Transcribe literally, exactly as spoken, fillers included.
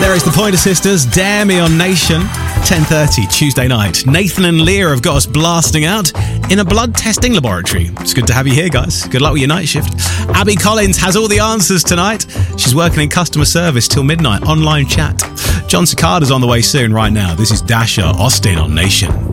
There is the Pointer Sisters, Dare Me on Nation, ten thirty Tuesday night. Nathan and Leah have got us blasting out in a blood testing laboratory. It's good to have you here, guys. Good luck with your night shift. Abby Collins has all the answers tonight. She's working in customer service till midnight, online chat. John Cicada's on the way soon right now. This is Dasher Austin on Nation.